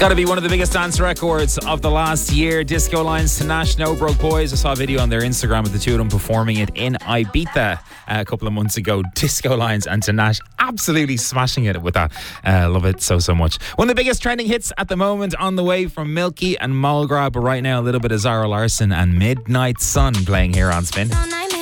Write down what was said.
got to be one of the biggest dance records of the last year. Disco Lines, Tinashe, No Broke Boys. I saw a video on their Instagram of the two of them performing it in Ibiza a couple of months ago. Disco Lines and Tinashe absolutely smashing it with that. Love it so much. One of the biggest trending hits at the moment on the way from Milky and Mulgrab. But right now, a little bit of Zara Larsson and Midnight Sun playing here on Spin.